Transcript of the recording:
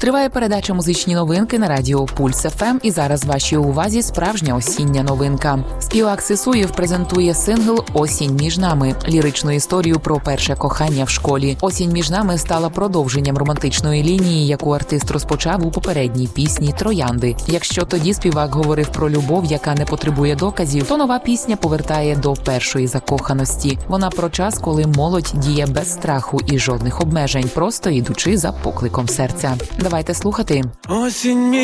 Триває передача «Музичні новинки» на радіо Пульс ФМ, і зараз вашій увазі справжня осіння новинка. Співак Сисуєв презентує сингл «Осінь між нами» – ліричну історію про перше кохання в школі. «Осінь між нами» стала продовженням романтичної лінії, яку артист розпочав у попередній пісні «Троянди». Якщо тоді співак говорив про любов, яка не потребує доказів, то нова пісня повертає до першої закоханості. Вона про час, коли молодь діє без страху і жодних обмежень, просто ідучи за покликом серця. Давайте слухати. Осінь